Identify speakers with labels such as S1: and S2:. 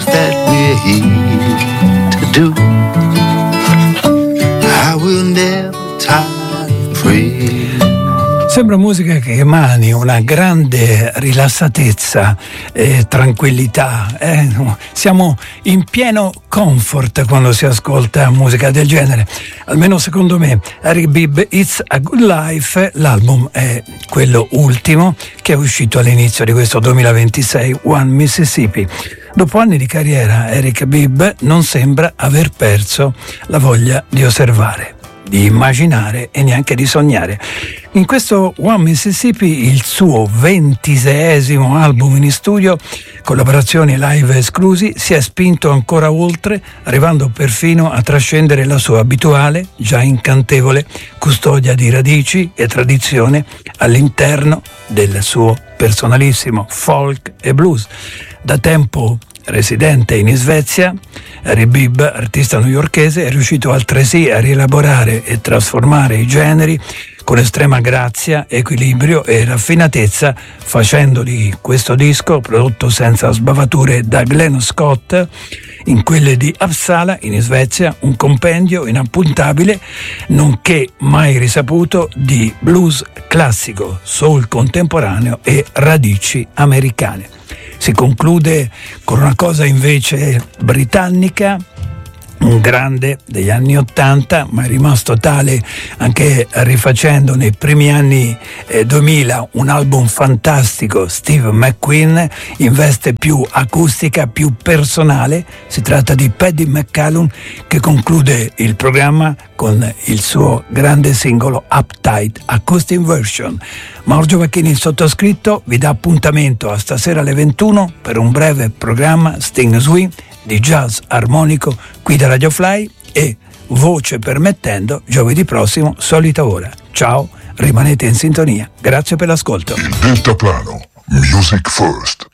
S1: things that we're here to do. I will never tire of praying.
S2: Sembra musica che emani una grande rilassatezza e tranquillità. Siamo in pieno comfort quando si ascolta musica del genere. Almeno secondo me. Eric Bibb, It's a Good Life, l'album è quello ultimo che è uscito all'inizio di questo 2026, One Mississippi. Dopo anni di carriera, Eric Bibb non sembra aver perso la voglia di osservare, di immaginare e neanche di sognare. In questo One Mississippi, il suo 26esimo album in studio, collaborazioni live esclusi, si è spinto ancora oltre, arrivando perfino a trascendere la sua abituale, già incantevole, custodia di radici e tradizione all'interno del suo personalissimo folk e blues. Da tempo residente in Svezia, Eric Bibb, artista newyorkese, è riuscito altresì a rielaborare e trasformare i generi con estrema grazia, equilibrio e raffinatezza, facendo di questo disco, prodotto senza sbavature da Glenn Scott, in quelle di Uppsala in Svezia, un compendio inappuntabile, nonché mai risaputo, di blues classico, soul contemporaneo e radici americane. Si conclude con una cosa invece britannica, un grande degli anni '80, ma è rimasto tale anche rifacendo nei primi anni 2000 un album fantastico, Steve McQueen, in veste più acustica, più personale. Si tratta di Paddy McCallum, che conclude il programma con il suo grande singolo Uptight Acoustic Version. Mauro Giovacchini, il sottoscritto, vi dà appuntamento a stasera alle 21 per un breve programma Sting Swing di jazz armonico qui da Radio Fly e, voce permettendo, giovedì prossimo, solita ora. Ciao, rimanete in sintonia. Grazie per l'ascolto.
S3: Il Deltaplano, Music First.